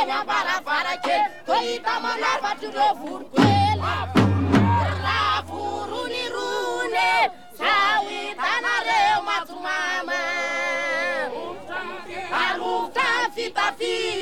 varavarankely tohita manavatra ireo vorokely ravoronirone zao hitanareo matomama arovitra fitafy